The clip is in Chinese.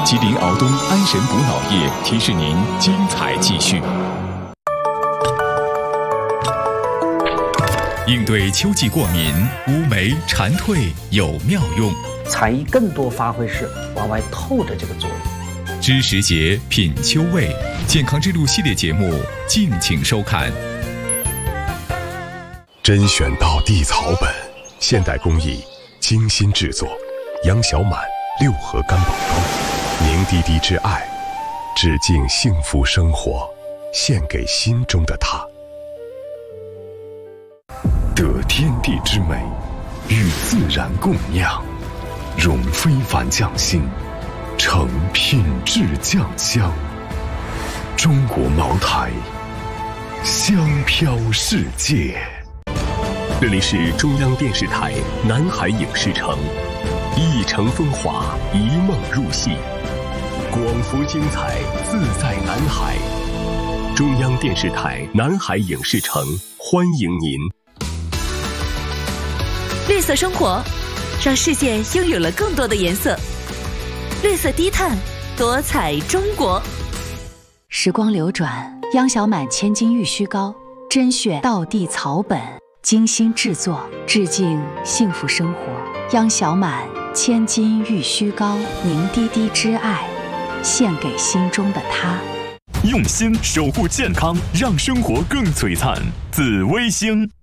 吉林敖东安神补脑液提示您精彩继续。应对秋季过敏、乌梅、蝉蜕有妙用。 产液更多发挥是往外透的这个作用。 知时节品秋味，健康之路系列节目敬请收看。 甄选道地草本，现代工艺，精心制作，杨小满六合干宝膏，凝滴滴之爱，致敬幸福生活，献给心中的他。 得天地之美，与自然共酿，融非凡匠心，成品质酱香。中国茅台，香飘世界。这里是中央电视台南海影视城，一城风华，一梦入戏，广福精彩，自在南海。中央电视台南海影视城欢迎您。 绿色生活，让世界拥有了更多的颜色。绿色低碳，多彩中国。 时光流转，央小满千金玉虚膏，甄选道地草本，精心制作，致敬幸福生活。央小满千金玉虚膏，凝滴滴之爱，献给心中的他。 用心守护健康，让生活更璀璨。紫微星。